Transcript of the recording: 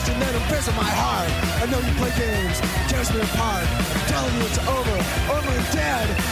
and then embezzle my heart. I know you play games, tears me apart, telling you it's over, dead.